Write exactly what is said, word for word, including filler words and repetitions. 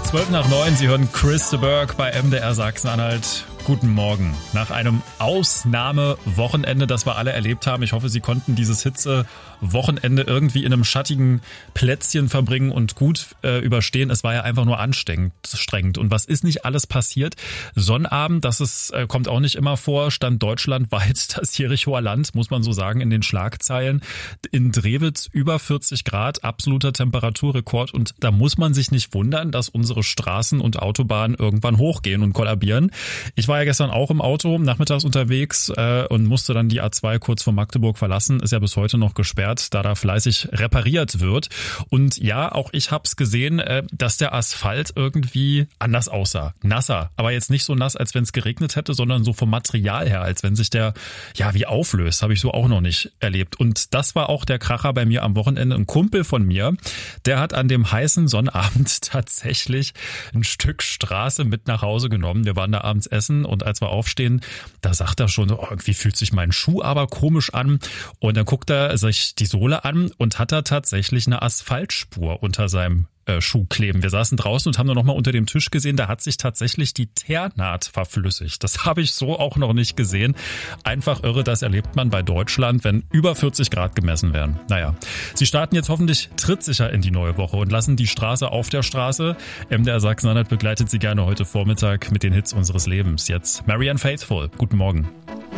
zwölf nach neun, Sie hören Chris de Burgh bei M D R Sachsen-Anhalt. Guten Morgen. Nach einem Ausnahmewochenende, das wir alle erlebt haben. Ich hoffe, Sie konnten dieses Hitzewochenende irgendwie in einem schattigen Plätzchen verbringen und gut äh, überstehen. Es war ja einfach nur anstrengend. Und was ist nicht alles passiert? Sonnabend, das ist, äh, kommt auch nicht immer vor, stand deutschlandweit das Jerichoer Land, muss man so sagen, in den Schlagzeilen. In Drewitz über vierzig Grad, absoluter Temperaturrekord. Und da muss man sich nicht wundern, dass unsere Straßen und Autobahnen irgendwann hochgehen und kollabieren. Ich war ja gestern auch im Auto nachmittags unterwegs äh, und musste dann die A zwei kurz vor Magdeburg verlassen. Ist ja bis heute noch gesperrt, da da fleißig repariert wird. Und ja, auch ich hab's gesehen, äh, dass der Asphalt irgendwie anders aussah. Nasser, aber jetzt nicht so nass, als wenn es geregnet hätte, sondern so vom Material her, als wenn sich der ja wie auflöst. Habe ich so auch noch nicht erlebt. Und das war auch der Kracher bei mir am Wochenende. Ein Kumpel von mir, der hat an dem heißen Sonnabend tatsächlich ein Stück Straße mit nach Hause genommen. Wir waren da abends essen und als wir aufstehen, da sagt er schon, oh, irgendwie fühlt sich mein Schuh aber komisch an. Und dann guckt er sich die Sohle an und hat da tatsächlich eine Asphaltspur unter seinem äh, Schuh kleben. Wir saßen draußen und haben dann nochmal unter dem Tisch gesehen, da hat sich tatsächlich die Teernaht verflüssigt. Das habe ich so auch noch nicht gesehen. Einfach irre, das erlebt man bei Deutschland, wenn über vierzig Grad gemessen werden. Naja, Sie starten jetzt hoffentlich trittsicher in die neue Woche und lassen die Straße auf der Straße. M D R Sachsen-Anhalt begleitet Sie gerne heute Vormittag mit den Hits unseres Lebens. Jetzt Marianne Faithfull. Guten Morgen.